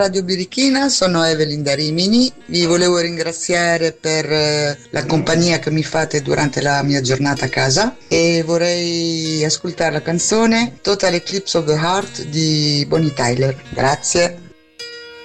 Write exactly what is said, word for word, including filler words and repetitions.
Radio Birichina, sono Evelyn da Rimini, vi volevo ringraziare per eh, la compagnia che mi fate durante la mia giornata a casa e vorrei ascoltare la canzone Total Eclipse of the Heart di Bonnie Tyler. Grazie.